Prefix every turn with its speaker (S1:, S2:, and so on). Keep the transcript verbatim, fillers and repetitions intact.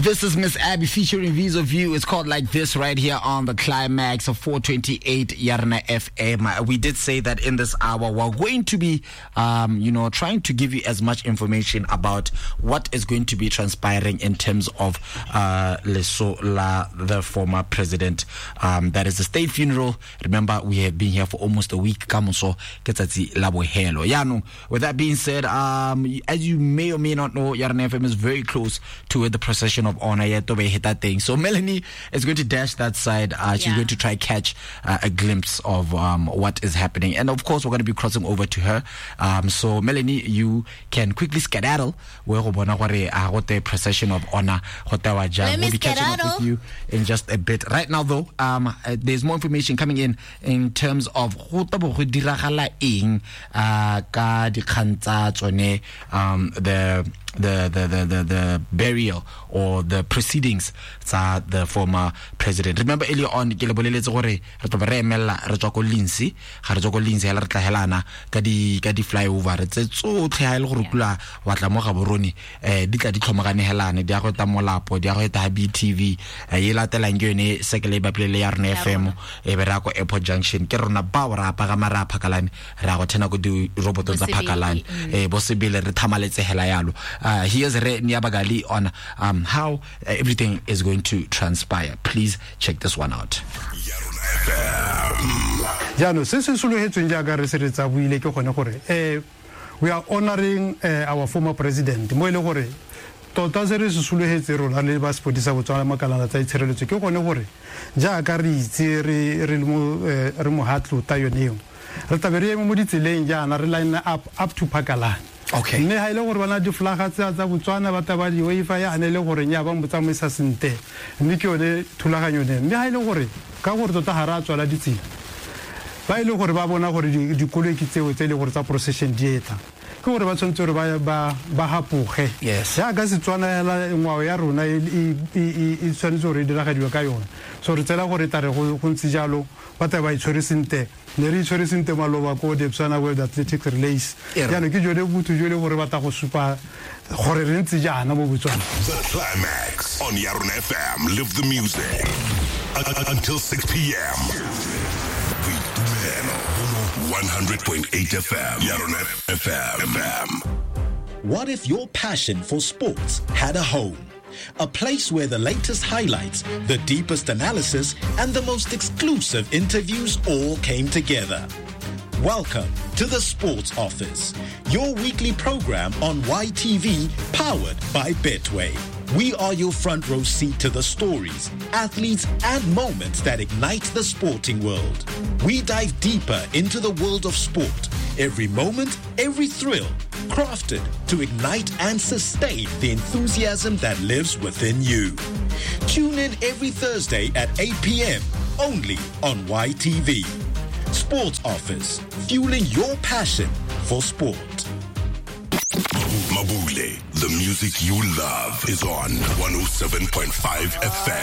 S1: This is Miss Abby featuring Visa View. It's called Like This right here on the climax of four twenty-eight Yarna F M. We did say that in this hour we're going to be, um, you know, trying to give you as much information about what is going to be transpiring in terms of uh, Leso La, the former president. Um, that is the state funeral. Remember, we have been here for almost a week. Kamuso Ketati Labohelo. Yano. With that being said, um, as you may or may not know, Yarna F M is very close to the procession of honor. Yet to hit that thing. So Melanie is going to dash that side. Uh, she's yeah. going to try catch uh, a glimpse of um, what is happening, and of course we're going to be crossing over to her. Um, so Melanie, you can quickly skedaddle. Where the procession of honor. We'll be catching up with you in just a bit. Right now, though, um, uh, there's more information coming in in terms of um, the The, the the the the burial or the proceedings tsa the former president. Remember earlier on ke le boleletse gore re tlo re emela re tswa go Lindsay ga re tswa go Lindsay hela re tla helana ka di ka di flyover re tse tsotlhe ha ile go rutula wa tla mo ga boroni eh di tla di tlhomagane helane di a go ta molapo di a go ta B T V e latela ngene sekele ba plele ya rena F M e be ra go Airport Junction ke rona ba ra pa ga mara phakalane ra go thena go di robot tsa phakalane e bo sebile re thamaletse hela yalo. Uh, here's Re Niabagali on um, how uh, everything is going to transpire. Please check this one out.
S2: Jano, since we are honoring uh, our former president. Tota se re susulehetse rona le ba sepodisa botswana makalana tsa itshireletso ke gone gore jaaka re itse re re mo re mo hatlo ta yone re tabere mo ditseleng jana re line up up to Pakalane.
S1: Okay.
S2: Ne ha ile gore bana di flaga tsa tsa botswana ba taba di Wi-Fi ya ane le gore nya ba motsamisa sente mme ke yone thulaganyo ne mme ha ile gore ka gore tota hara tswala ditsela ba ile gore ba bona gore di koleki tseo tse le gore tsa procession dieta ke gore ba tshwantse re ba ba hapoge
S1: yes
S2: ya ga se tswana la ngwao ya rona e e tshwanetse gore dira ga diwa ka yona so re tsela gore tare go ntse jalo ba ta ba itshwere sente le re itshwere sente maloba ko de Tswana World Athletic Relays ya no ke jole butho jole gore ba ta go supa gore re ntse jana mo Botswana.
S3: The climax on Yarona F M. Live the music until six p.m. one hundred point eight F M. Yarona F M.
S4: What if your passion for sports had a home? A place where the latest highlights, the deepest analysis, and the most exclusive interviews all came together. Welcome to the Sports Office, your weekly program on Y T V powered by Betway. We are your front row seat to the stories, athletes, and moments that ignite the sporting world. We dive deeper into the world of sport. Every moment, every thrill, crafted to ignite and sustain the enthusiasm that lives within you. Tune in every Thursday at eight p.m. only on Y T V. Sports Office, fueling your passion for sport.
S3: Mabule, the music you love is on one oh seven point five F M.